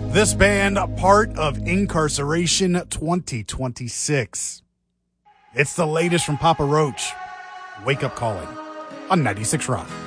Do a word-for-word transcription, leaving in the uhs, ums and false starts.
This band, part of Incarceration twenty twenty-six. It's the latest from Papa Roach. Wake Up Calling on ninety-six Rock.